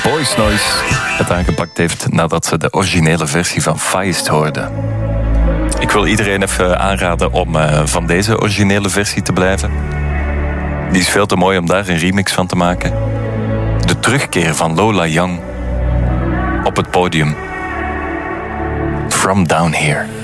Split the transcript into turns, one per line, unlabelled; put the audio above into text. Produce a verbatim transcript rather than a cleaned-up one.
Boys Noise het aangepakt heeft nadat ze de originele versie van Feist hoorden. Ik wil iedereen even aanraden om uh, van deze originele versie te blijven. Die is veel te mooi om daar een remix van te maken. De terugkeer van Lola Young op het podium. From Down Here.